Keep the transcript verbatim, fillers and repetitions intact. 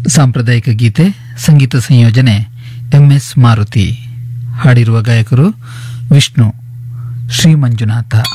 ಸಾಂಪ್ರದಾಯಿಕ ಗೀತೆ, ಸಂಗೀತ ಸಂಯೋಜನೆ ಎಂಎಸ್ ಮಾರುತಿ. ಹಾಡಿರುವ ಗಾಯಕರು ವಿಷ್ಣು, ಶ್ರೀ ಮಂಜುನಾಥ.